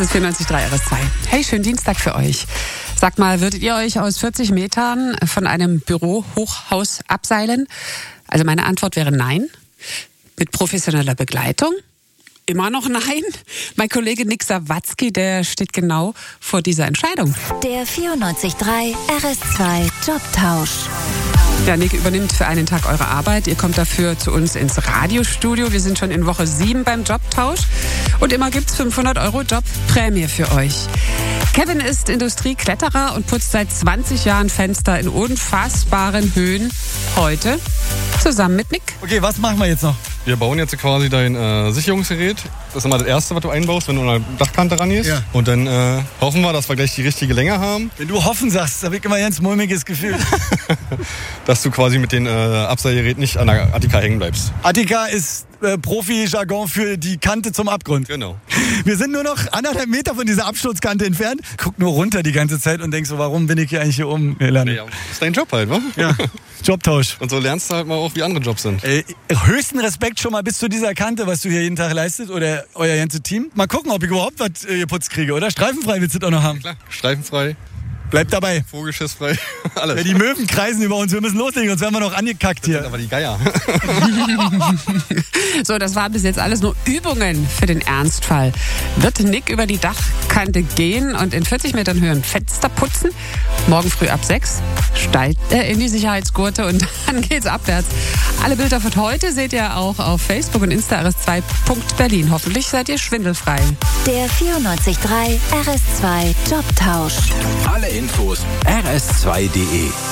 Das ist 94.3 RS2. Hey, schönen Dienstag für euch. Sagt mal, würdet ihr euch aus 40 Metern von einem Bürohochhaus abseilen? Also meine Antwort wäre nein. Mit professioneller Begleitung? Immer noch nein. Mein Kollege Nick Sawatzki, der steht genau vor dieser Entscheidung. Der 94.3 RS2 Jobtausch. Ja, Nick übernimmt für einen Tag eure Arbeit. Ihr kommt dafür zu uns ins Radiostudio. Wir sind schon in Woche 7 beim Jobtausch. Und immer gibt's 500 € Jobprämie für euch. Kevin ist Industriekletterer und putzt seit 20 Jahren Fenster in unfassbaren Höhen. Heute zusammen mit Nick. Okay, was machen wir jetzt noch? Wir bauen jetzt quasi dein Sicherungsgerät. Das ist immer das Erste, was du einbaust, wenn du an der Dachkante rangehst. Ja. Und dann hoffen wir, dass wir gleich die richtige Länge haben. Wenn du hoffen sagst, habe ich immer ein ganz mulmiges Gefühl. Dass du quasi mit dem Abseilgerät nicht an der Attika hängen bleibst. Attika ist Profi-Jargon für die Kante zum Abgrund. Genau. Wir sind nur noch 1,5 Meter von dieser Absturzkante entfernt. Guck nur runter die ganze Zeit und denk so, warum bin ich hier eigentlich hier oben gelandet? Ja, das ist dein Job halt, wa? Ja, Jobtausch. Und so lernst du halt mal auch, wie andere Jobs sind. Höchsten Respekt schon mal bis zu dieser Kante, was du hier jeden Tag leistet oder euer ganzes Team. Mal gucken, ob ich überhaupt was geputzt kriege, oder? Streifenfrei willst du das auch noch haben? Klar, streifenfrei. Bleibt dabei. Vogelschissfrei, alles. Ja, die Möwen kreisen über uns, wir müssen loslegen, sonst werden wir noch angekackt hier. Das sind aber die Geier. So, das waren bis jetzt alles nur Übungen für den Ernstfall. Wird Nick über die Dachkante gehen und in 40 Metern Höhe ein Fenster putzen? Morgen früh ab 6 steigt er in die Sicherheitsgurte und dann geht's abwärts. Alle Bilder von heute seht ihr auch auf Facebook und Insta rs2.berlin. Hoffentlich seid ihr schwindelfrei. Der 94.3 RS2 Jobtausch. Alle Infos rs2.de